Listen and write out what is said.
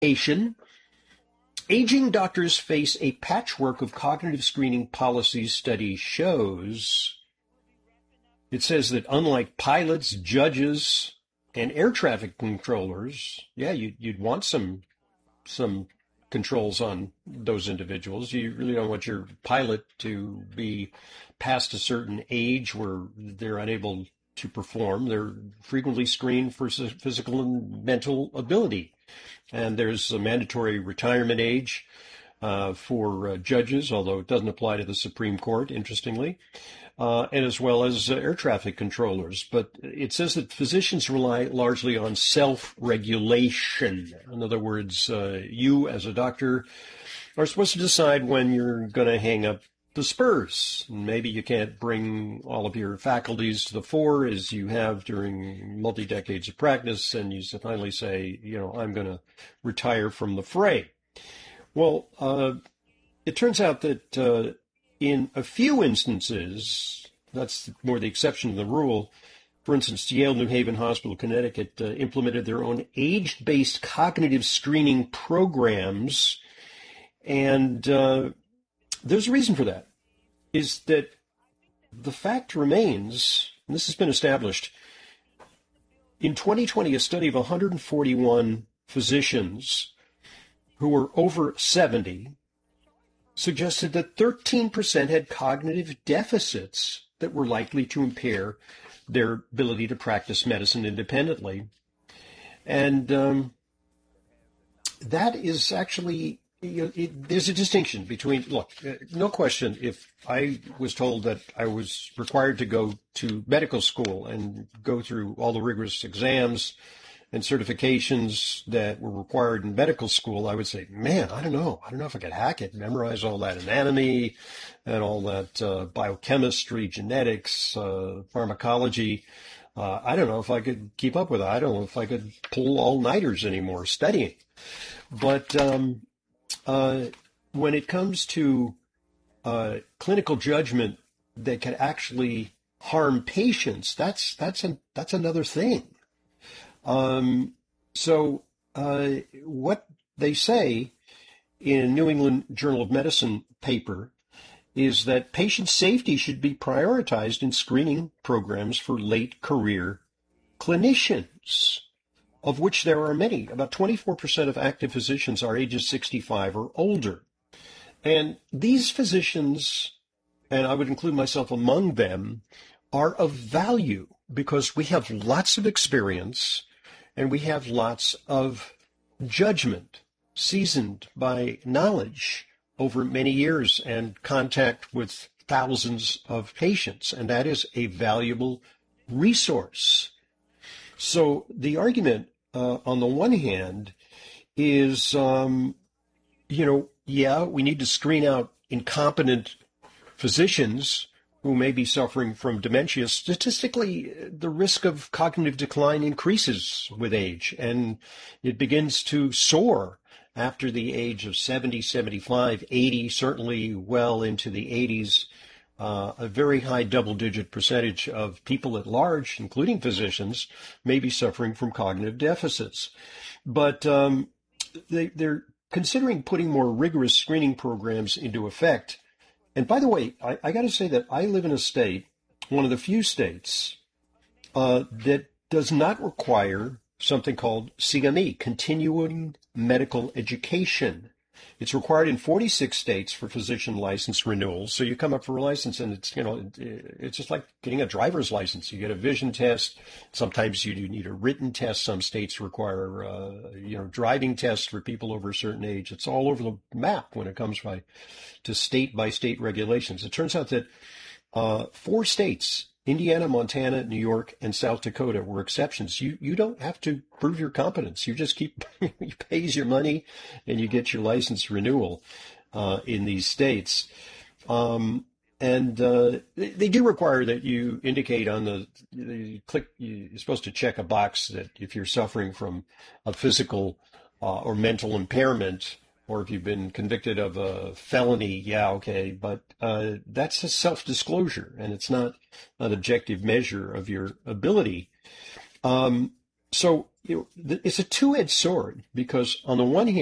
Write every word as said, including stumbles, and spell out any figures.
Asian. Aging doctors face a patchwork of cognitive screening policies, study shows. It says that unlike pilots, judges, and air traffic controllers, yeah, you'd, you'd want some some controls on those individuals. You really don't want your pilot to be past a certain age where they're unable to perform. They're frequently screened for physical and mental ability. And there's a mandatory retirement age uh, for uh, judges, although it doesn't apply to the Supreme Court, interestingly. Uh, and as well as uh, air traffic controllers. But it says that physicians rely largely on self-regulation. In other words, uh, you as a doctor are supposed to decide when you're going to hang up the spurs. Maybe you can't bring all of your faculties to the fore as you have during multi-decades of practice, and you finally say, you know, I'm going to retire from the fray. Well, uh, it turns out that uh, in a few instances, that's more the exception than the rule. For instance, Yale New Haven Hospital, Connecticut, uh, implemented their own age-based cognitive screening programs. And uh, there's a reason for that, is that the fact remains, and this has been established, in twenty twenty, a study of one hundred forty-one physicians who were over seventy suggested that thirteen percent had cognitive deficits that were likely to impair their ability to practice medicine independently. And um, that is actually, you know, it, there's a distinction between, look, uh, no question, if I was told that I was required to go to medical school and go through all the rigorous exams and certifications that were required in medical school, I would say, man, I don't know. I don't know if I could hack it, memorize all that anatomy and all that uh, biochemistry, genetics, uh, pharmacology. Uh, I don't know if I could keep up with it. I don't know if I could pull all-nighters anymore studying. But um, uh, when it comes to uh, clinical judgment that can actually harm patients, that's that's an, that's another thing. Um, so uh, what they say in a New England Journal of Medicine paper is that patient safety should be prioritized in screening programs for late career clinicians, of which there are many. About twenty-four percent of active physicians are ages sixty-five or older. And these physicians, and I would include myself among them, are of value because we have lots of experience and we have lots of judgment, seasoned by knowledge over many years and contact with thousands of patients. And that is a valuable resource. So the argument, uh, on the one hand, is, um, you know, yeah, we need to screen out incompetent physicians who may be suffering from dementia. Statistically, the risk of cognitive decline increases with age, and it begins to soar after the age of seventy, seventy-five, eighty, certainly well into the eighties. Uh, a very high double-digit percentage of people at large, including physicians, may be suffering from cognitive deficits. But um, they, they're considering putting more rigorous screening programs into effect. And by the way, I, I got to say that I live in a state, one of the few states, uh, that does not require something called C M E, continuing medical education. It's required in forty-six states for physician license renewals. So you come up for a license and it's, you know, it's just like getting a driver's license. You get a vision test. Sometimes you do need a written test. Some states require, uh, you know, driving tests for people over a certain age. It's all over the map when it comes by to state by state regulations. It turns out that uh, four states, Indiana, Montana, New York, and South Dakota, were exceptions. You you don't have to prove your competence. You just keep you pays your money and you get your license renewal uh, in these states. Um, and uh, they, they do require that you indicate on the, you click, you're supposed to check a box that if you're suffering from a physical uh, or mental impairment, or if you've been convicted of a felony, yeah, okay, but uh, that's a self-disclosure, and it's not an objective measure of your ability. Um, so you know, it's a two-edged sword because on the one hand,